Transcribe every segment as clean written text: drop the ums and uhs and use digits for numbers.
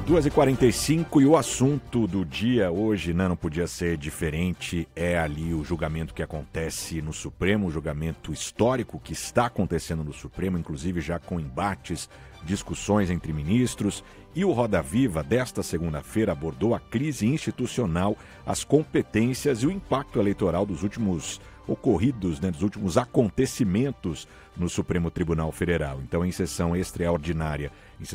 2h45 e o assunto do dia hoje, né, não podia ser diferente, é ali o julgamento que acontece no Supremo, o julgamento histórico que está acontecendo no Supremo, inclusive já com embates, discussões entre ministros. E o Roda Viva desta segunda-feira abordou a crise institucional, as competências e o impacto eleitoral dos últimos ocorridos, né, dos últimos acontecimentos no Supremo Tribunal Federal. Então, em sessão extraordinária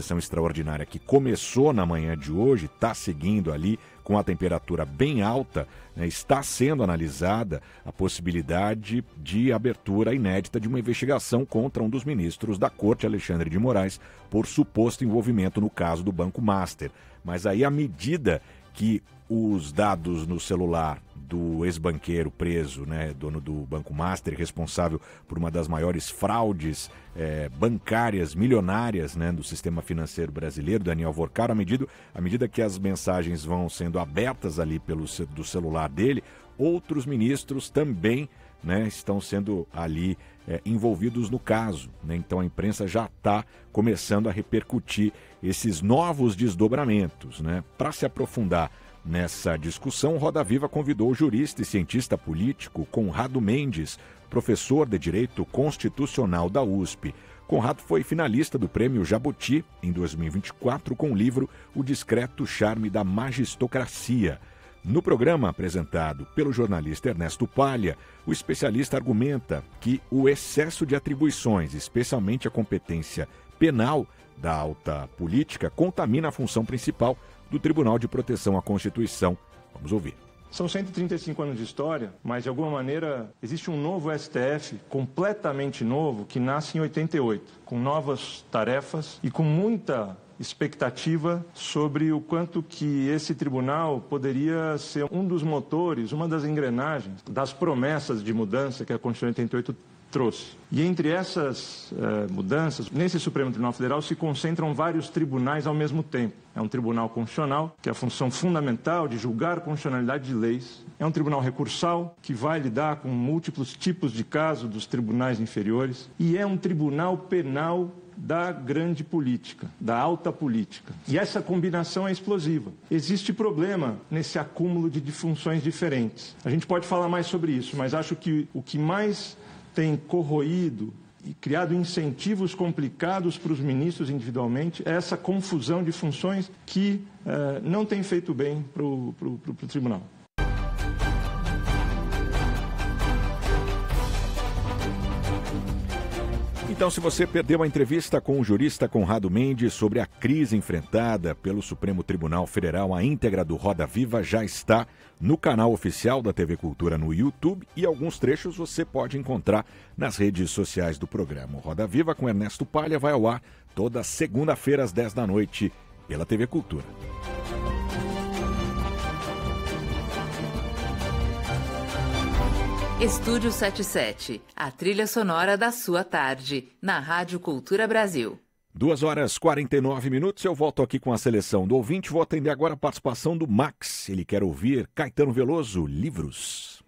que começou na manhã de hoje, está seguindo ali com a temperatura bem alta, né, está sendo analisada a possibilidade de abertura inédita de uma investigação contra um dos ministros da Corte, Alexandre de Moraes, por suposto envolvimento no caso do Banco Master. Mas aí, à medida que os dados no celular do ex-banqueiro preso, né, dono do Banco Master, responsável por uma das maiores fraudes bancárias milionárias, né, do sistema financeiro brasileiro, Daniel Vorcaro, à medida que as mensagens vão sendo abertas ali do celular dele, outros ministros também, né, estão sendo ali envolvidos no caso, né? Então a imprensa já está começando a repercutir esses novos desdobramentos, né? Para se aprofundar nessa discussão, o Roda Viva convidou o jurista e cientista político Conrado Mendes, professor de Direito Constitucional da USP. Conrado foi finalista do Prêmio Jabuti em 2024 com o livro O Discreto Charme da Magistocracia. No programa apresentado pelo jornalista Ernesto Palha, o especialista argumenta que o excesso de atribuições, especialmente a competência penal da alta política, contamina a função principal do Tribunal de Proteção à Constituição. Vamos ouvir. São 135 anos de história, mas de alguma maneira existe um novo STF, completamente novo, que nasce em 88, com novas tarefas e com muita expectativa sobre o quanto que esse tribunal poderia ser um dos motores, uma das engrenagens das promessas de mudança que a Constituição de 88 trouxe. E entre essas mudanças, nesse Supremo Tribunal Federal se concentram vários tribunais ao mesmo tempo. É um tribunal constitucional, que é a função fundamental de julgar a constitucionalidade de leis. É um tribunal recursal, que vai lidar com múltiplos tipos de casos dos tribunais inferiores. E é um tribunal penal da grande política, da alta política. E essa combinação é explosiva. Existe problema nesse acúmulo de funções diferentes. A gente pode falar mais sobre isso, mas acho que o que mais tem corroído e criado incentivos complicados para os ministros individualmente é essa confusão de funções que não tem feito bem para o tribunal. Então, se você perdeu a entrevista com o jurista Conrado Mendes sobre a crise enfrentada pelo Supremo Tribunal Federal, a íntegra do Roda Viva já está no canal oficial da TV Cultura no YouTube e alguns trechos você pode encontrar nas redes sociais do programa. O Roda Viva com Ernesto Palha vai ao ar toda segunda-feira às 10 da noite pela TV Cultura. Estúdio 77, a trilha sonora da sua tarde, na Rádio Cultura Brasil. 2h49, eu volto aqui com a seleção do ouvinte. Vou atender agora a participação do Max. Ele quer ouvir Caetano Veloso, Livros.